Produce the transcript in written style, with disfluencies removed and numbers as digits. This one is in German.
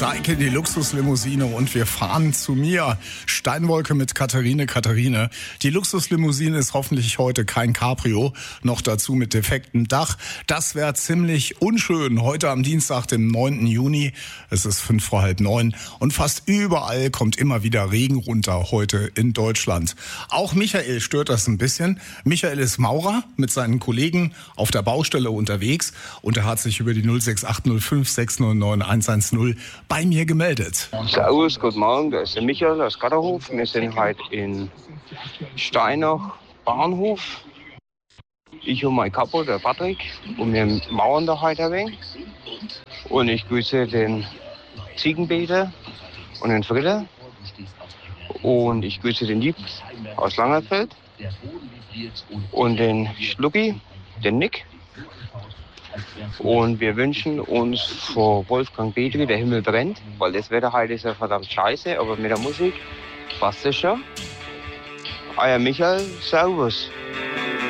Steige in die Luxuslimousine und wir fahren zu mir. Steinwolke mit Katharine. Die Luxuslimousine ist hoffentlich heute kein Cabrio, noch dazu mit defektem Dach. Das wäre ziemlich unschön. Heute am Dienstag, dem 9. Juni. Es ist 8:05 und fast überall kommt immer wieder Regen runter heute in Deutschland. Auch Michael stört das ein bisschen. Michael ist Maurer mit seinen Kollegen auf der Baustelle unterwegs und er hat sich über die 06805 609 110 bei mir gemeldet. Servus, guten Morgen, da ist der Michael aus Gatterhof. Wir sind heute in Steinach Bahnhof. Ich und mein Kapo, der Patrick, und wir mauern da heute ein wenig. Und ich grüße den Ziegenpeter und den Frieder. Und ich grüße den Lieb aus Langerfeld. Und den Schlucki, den Nick. Und wir wünschen uns vor Wolfgang Petri, der Himmel brennt, weil das Wetter heute ist ja verdammt scheiße, aber mit der Musik passt es schon. Euer Michael, servus.